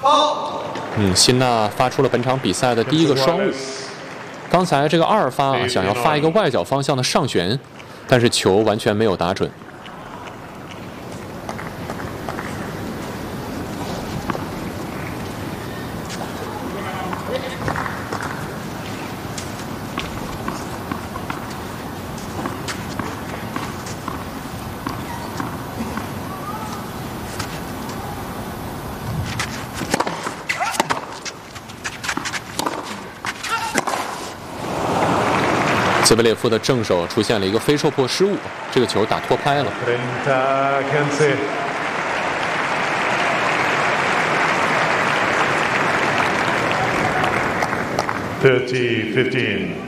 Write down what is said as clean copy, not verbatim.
辛纳发出了本场比赛的第一个双误。刚才这个2发想要发一个外角方向的上旋，但是球完全没有打准。兹维列夫的正手出现了一个飞受迫失误，这个球打脱拍了。 30-15